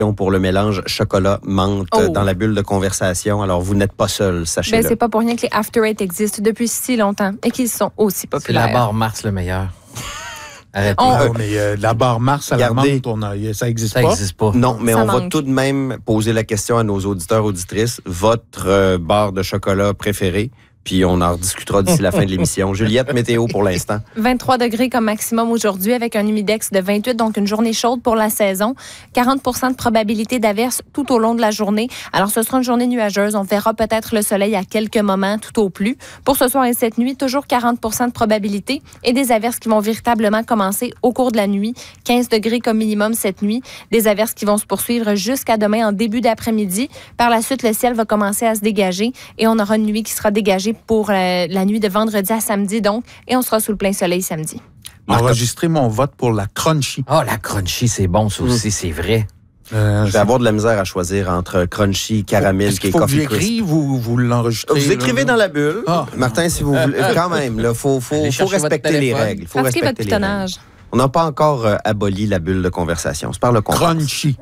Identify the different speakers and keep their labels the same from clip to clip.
Speaker 1: pour le mélange chocolat-menthe dans la bulle de conversation. Alors, vous n'êtes pas seul, sachez-le.
Speaker 2: C'est pas pour rien que les After Eight existent depuis si longtemps et qu'ils sont aussi populaires.
Speaker 3: C'est la barre Mars le meilleur.
Speaker 4: Arrêtez. Mais la barre Mars à la menthe, ça n'existe pas.
Speaker 3: Ça n'existe pas.
Speaker 1: Non, mais
Speaker 2: ça
Speaker 1: on
Speaker 2: manque.
Speaker 1: va tout de même poser la question à nos auditeurs, auditrices. Votre barre de chocolat préférée? Puis on en rediscutera d'ici la fin de l'émission. Juliette, météo pour l'instant.
Speaker 2: 23 degrés comme maximum aujourd'hui avec un humidex de 28, donc une journée chaude pour la saison. 40 de probabilité d'averse tout au long de la journée. Alors, ce sera une journée nuageuse. On verra peut-être le soleil à quelques moments tout au plus. Pour ce soir et cette nuit, toujours 40 de probabilité et des averses qui vont véritablement commencer au cours de la nuit. 15 degrés comme minimum cette nuit. Des averses qui vont se poursuivre jusqu'à demain en début d'après-midi. Par la suite, le ciel va commencer à se dégager et on aura une nuit qui sera dégagée pour la nuit de vendredi à samedi, donc, et on sera sous le plein soleil samedi.
Speaker 4: Enregistrer mon vote pour la Crunchy.
Speaker 3: Ah, la Crunchy, c'est bon, ça aussi, c'est vrai.
Speaker 1: Je vais avoir de la misère à choisir entre Crunchy, Caramel et Coffee Crisp.
Speaker 4: Est-ce qu'il faut que j'écrive ou vous l'enregistrez?
Speaker 1: Vous écrivez dans la bulle. Martin, si vous voulez. Quand même, il faut respecter les règles. Faut
Speaker 2: respecter votre
Speaker 1: respecter les règles. On n'a pas encore aboli la bulle de conversation. C'est par le contraire.
Speaker 4: Crunchy.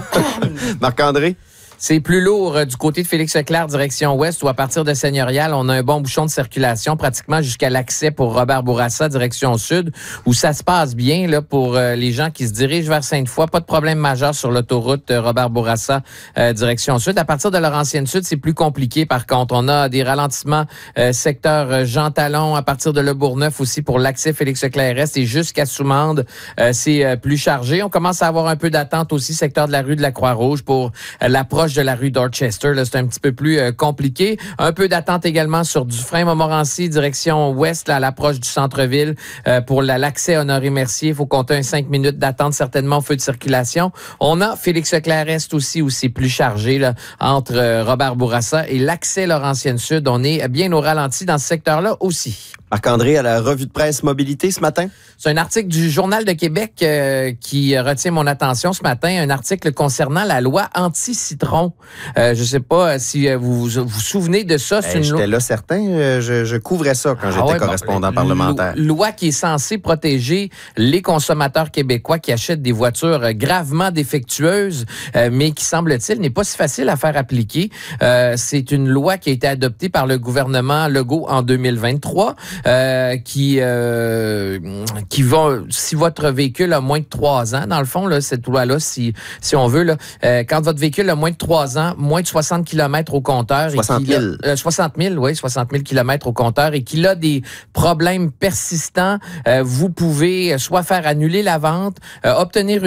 Speaker 1: Marc-André?
Speaker 3: C'est plus lourd du côté de Félix-Leclerc, direction ouest, où à partir de Seigneurial, on a un bon bouchon de circulation pratiquement jusqu'à l'accès pour Robert Bourassa, direction sud, où ça se passe bien là pour les gens qui se dirigent vers Sainte-Foy. Pas de problème majeur sur l'autoroute Robert Bourassa, direction sud. À partir de Laurentienne-Sud, c'est plus compliqué. Par contre, on a des ralentissements secteur Jean Talon, à partir de Le Bourgneuf aussi pour l'accès Félix-Leclerc-Est et jusqu'à Soumande, c'est plus chargé. On commence à avoir un peu d'attente aussi, secteur de la rue de la Croix-Rouge pour l'approche de la rue Dorchester. Là, c'est un petit peu plus compliqué. Un peu d'attente également sur Dufresne-Montmorency, direction ouest, là, à l'approche du centre-ville. Pour l'accès Honoré-Mercier, il faut compter un 5 minutes d'attente certainement au feu de circulation. On a Félix-Leclerc-Est aussi, où c'est plus chargé là, entre Robert Bourassa et l'accès Laurentienne-Sud. On est bien au ralenti dans ce secteur-là aussi.
Speaker 1: Marc-André, à la revue de presse mobilité ce matin?
Speaker 3: C'est un article du Journal de Québec qui retient mon attention ce matin, un article concernant la loi anti-citron. Je ne sais pas si vous vous souvenez de ça.
Speaker 1: J'étais là certain, je couvrais ça quand j'étais correspondant parlementaire.
Speaker 3: Loi qui est censée protéger les consommateurs québécois qui achètent des voitures gravement défectueuses, mais qui, semble-t-il, n'est pas si facile à faire appliquer. C'est une loi qui a été adoptée par le gouvernement Legault en 2023. Qui va, si votre véhicule a moins de 3 ans, dans le fond, là, cette loi-là, si on veut, là, quand votre véhicule a moins de 3 ans, moins de 60 km au compteur.
Speaker 1: 60 000.
Speaker 3: 60 000 km au compteur et qu'il a des problèmes persistants, vous pouvez soit faire annuler la vente, obtenir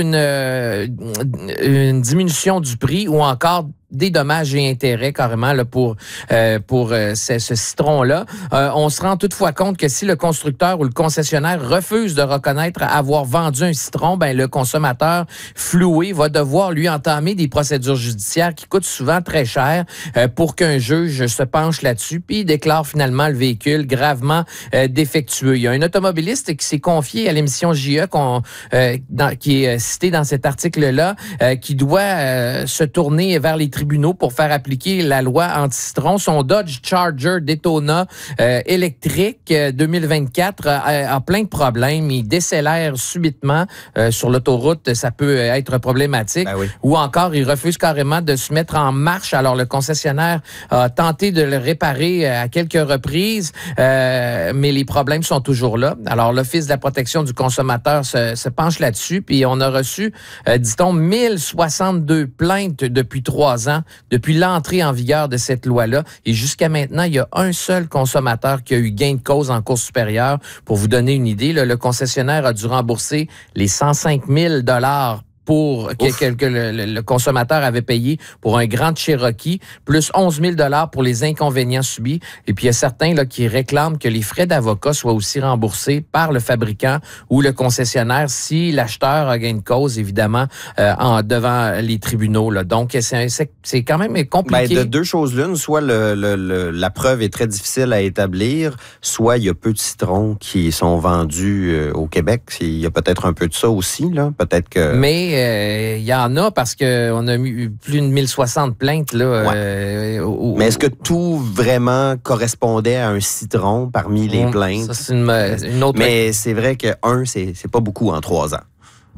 Speaker 3: une diminution du prix ou encore des dommages et intérêts carrément là, pour ce citron-là. On se rend toutefois compte que si le constructeur ou le concessionnaire refuse de reconnaître avoir vendu un citron, ben le consommateur floué va devoir lui entamer des procédures judiciaires qui coûtent souvent très cher pour qu'un juge se penche là-dessus puis déclare finalement le véhicule gravement défectueux. Il y a un automobiliste qui s'est confié à l'émission JE qui est cité dans cet article-là, qui doit se tourner vers les tribunaux pour faire appliquer la loi anti-citron. Son Dodge Charger Daytona électrique 2024 a plein de problèmes. Il décélère subitement sur l'autoroute. Ça peut être problématique.
Speaker 1: Ben oui.
Speaker 3: Ou encore, il refuse carrément de se mettre en marche. Alors, le concessionnaire a tenté de le réparer à quelques reprises, mais les problèmes sont toujours là. Alors, l'Office de la protection du consommateur se penche là-dessus. Puis, on a reçu, dit-on, 1062 plaintes depuis 3 ans, depuis l'entrée en vigueur de cette loi-là. Et jusqu'à maintenant, il y a un seul consommateur qui a eu gain de cause en cour supérieure. Pour vous donner une idée, là, le concessionnaire a dû rembourser les 105 000 $ pour que le consommateur avait payé pour un Grand Cherokee, plus 11 000 $ pour les inconvénients subis. Et puis, il y a certains là, qui réclament que les frais d'avocat soient aussi remboursés par le fabricant ou le concessionnaire si l'acheteur a gain de cause, évidemment, devant les tribunaux. Là. Donc, c'est quand même compliqué.
Speaker 1: De deux choses l'une, soit la preuve est très difficile à établir, soit il y a peu de citrons qui sont vendus au Québec. Il y a peut-être un peu de ça aussi, là. Peut-être que...
Speaker 3: Mais il y en a parce qu'on a mis plus de 1060 plaintes. Là,
Speaker 1: ouais. Mais est-ce que tout vraiment correspondait à un citron parmi les plaintes?
Speaker 3: Ça, c'est une autre...
Speaker 1: Mais c'est vrai que c'est pas beaucoup en 3 ans.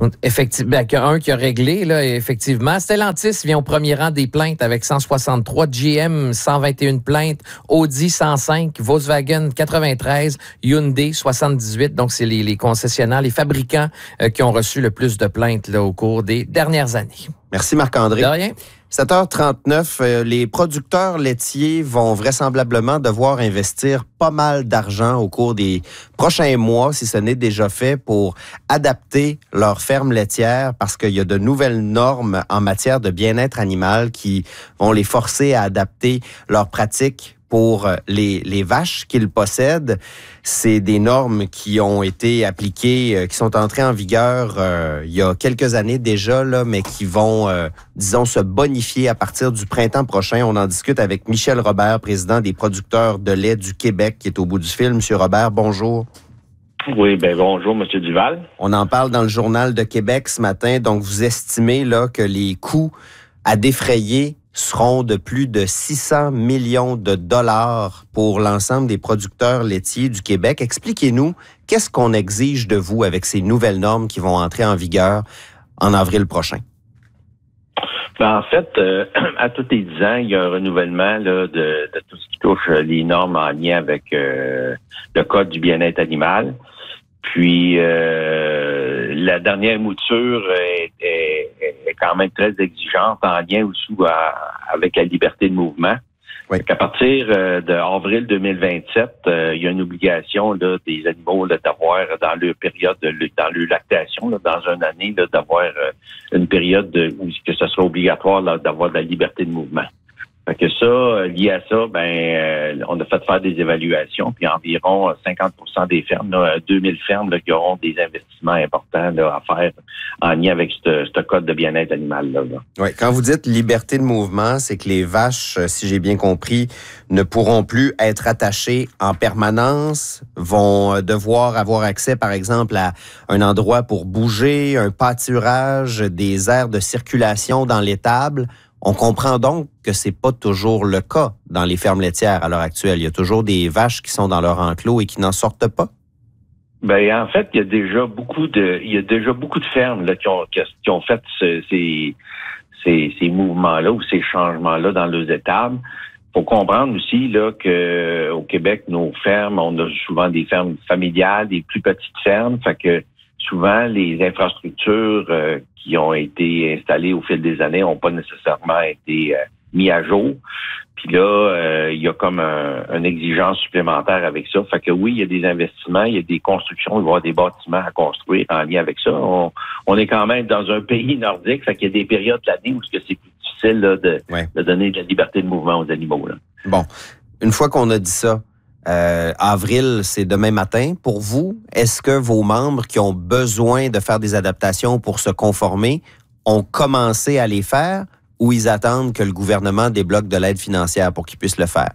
Speaker 3: Effectivement, un qui a réglé, là, effectivement. Stellantis vient au premier rang des plaintes avec 163, GM 121 plaintes, Audi 105, Volkswagen 93, Hyundai 78. Donc, c'est les concessionnaires, les fabricants qui ont reçu le plus de plaintes là, au cours des dernières années.
Speaker 1: Merci Marc-André.
Speaker 3: De rien.
Speaker 1: 7h39, les producteurs laitiers vont vraisemblablement devoir investir pas mal d'argent au cours des prochains mois, si ce n'est déjà fait, pour adapter leur ferme laitière parce qu'il y a de nouvelles normes en matière de bien-être animal qui vont les forcer à adapter leurs pratiques pour les vaches qu'ils possèdent. C'est des normes qui ont été appliquées, qui sont entrées en vigueur il y a quelques années déjà, là, mais qui vont, disons, se bonifier à partir du printemps prochain. On en discute avec Michel Robert, président des producteurs de lait du Québec, qui est au bout du fil. Monsieur Robert, bonjour.
Speaker 5: Oui, bonjour, Monsieur Duval.
Speaker 1: On en parle dans le Journal de Québec ce matin. Donc, vous estimez là que les coûts à défrayer seront de plus de 600 millions de dollars pour l'ensemble des producteurs laitiers du Québec. Expliquez-nous, qu'est-ce qu'on exige de vous avec ces nouvelles normes qui vont entrer en vigueur en avril prochain?
Speaker 5: En fait, à tous les 10 ans, il y a un renouvellement là, de tout ce qui touche les normes en lien avec le Code du bien-être animal. Puis, la dernière mouture est quand même très exigeante en lien aussi avec la liberté de mouvement. Oui. À partir d'avril 2027, il y a une obligation là, des animaux là, d'avoir dans leur période, dans leur lactation, là, dans une année, là, d'avoir une période où que ce sera obligatoire là, d'avoir de la liberté de mouvement. Fait que ça, lié à ça, on a fait faire des évaluations, puis environ 50% des fermes, là, 2000 fermes là, qui auront des investissements importants là, à faire en lien avec ce code de bien-être animal. Là.
Speaker 1: Oui, quand vous dites liberté de mouvement, c'est que les vaches, si j'ai bien compris, ne pourront plus être attachées en permanence, vont devoir avoir accès, par exemple, à un endroit pour bouger, un pâturage, des aires de circulation dans l'étable. On comprend donc que c'est pas toujours le cas dans les fermes laitières à l'heure actuelle. Il y a toujours des vaches qui sont dans leur enclos et qui n'en sortent pas.
Speaker 5: En fait, il y a déjà beaucoup de fermes là, qui ont fait ces mouvements-là ou ces changements-là dans leurs étables. Faut comprendre aussi là que au Québec, nos fermes, on a souvent des fermes familiales, des plus petites fermes, fait que souvent les infrastructures qui ont été installées au fil des années n'ont pas nécessairement été mis à jour. Puis là, il y a comme une exigence supplémentaire avec ça. Fait que oui, il y a des investissements, il y a des constructions, il va y avoir des bâtiments à construire en lien avec ça. On est quand même dans un pays nordique, fait qu'il y a des périodes de l'année où c'est plus difficile là, de donner de la liberté de mouvement aux animaux. Là.
Speaker 1: Bon, une fois qu'on a dit ça, avril, c'est demain matin. Pour vous, est-ce que vos membres qui ont besoin de faire des adaptations pour se conformer ont commencé à les faire ou ils attendent que le gouvernement débloque de l'aide financière pour qu'ils puissent le faire?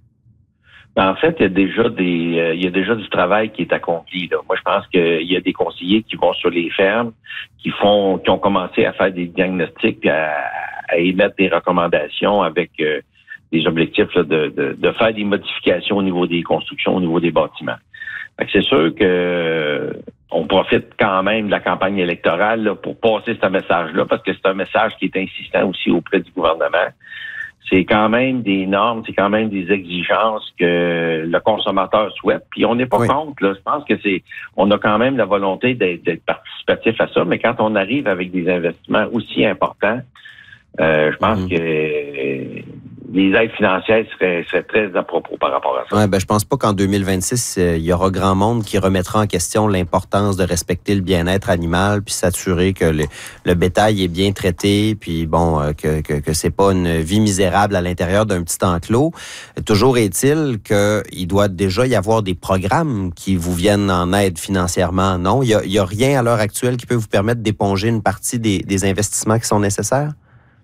Speaker 5: En fait, il y a déjà du travail qui est accompli. Là. Moi, je pense qu'il y a des conseillers qui vont sur les fermes, qui ont commencé à faire des diagnostics puis à émettre des recommandations avec des objectifs là, de faire des modifications au niveau des constructions, au niveau des bâtiments. Fait que c'est sûr que on profite quand même de la campagne électorale là, pour passer ce message-là, parce que c'est un message qui est insistant aussi auprès du gouvernement. C'est quand même des normes, c'est quand même des exigences que le consommateur souhaite. Puis on n'est pas contre. Là. Je pense que on a quand même la volonté d'être participatif à ça, mais quand on arrive avec des investissements aussi importants, je pense que les aides financières seraient très à propos par rapport à ça.
Speaker 1: Ouais, je pense pas qu'en 2026, il y aura grand monde qui remettra en question l'importance de respecter le bien-être animal puis s'assurer que le bétail est bien traité puis que c'est pas une vie misérable à l'intérieur d'un petit enclos. Toujours est-il qu'il doit déjà y avoir des programmes qui vous viennent en aide financièrement, non? Il y a rien à l'heure actuelle qui peut vous permettre d'éponger une partie des investissements qui sont nécessaires?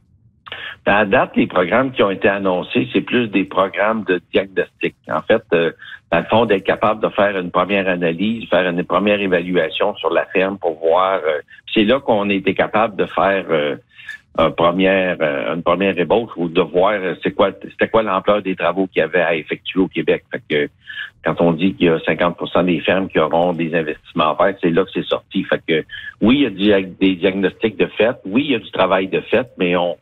Speaker 5: À date, les programmes qui ont été annoncés, c'est plus des programmes de diagnostic. En fait, dans le fond, d'être capable de faire une première analyse, faire une première évaluation sur la ferme pour voir. C'est là qu'on a été capable de faire une première ébauche ou de voir c'était quoi l'ampleur des travaux qu'il y avait à effectuer au Québec. Fait que quand on dit qu'il y a 50% des fermes qui auront des investissements à faire, c'est là que c'est sorti. Fait que oui, il y a des diagnostics de fait, oui, il y a du travail de fait, mais on